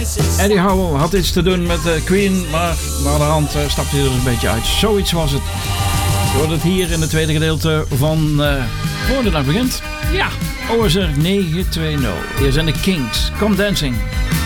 Eddie Howell had iets te doen met Queen, maar naar de hand stapte hij er een beetje uit. Zoiets was het. Je hoort het hier in het tweede gedeelte van Voor de Dag Begint. Ja, OSR 920. Hier zijn de Kings. Come Dancing.